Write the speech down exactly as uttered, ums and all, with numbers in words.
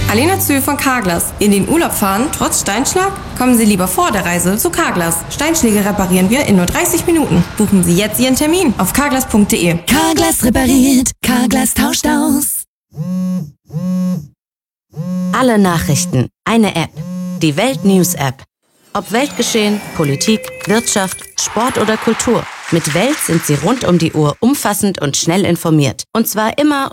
Alena Zühl von Carglass. In den Urlaub fahren, trotz Steinschlag? Kommen Sie lieber vor der Reise zu Carglass. Steinschläge reparieren wir in nur dreißig Minuten. Buchen Sie jetzt Ihren Termin auf carglass punkt de. Carglass repariert, Carglass tauscht aus. Alle Nachrichten, eine App. Die Welt News App. Ob Weltgeschehen, Politik, Wirtschaft, Sport oder Kultur. Mit Welt sind Sie rund um die Uhr umfassend und schnell informiert. Und zwar immer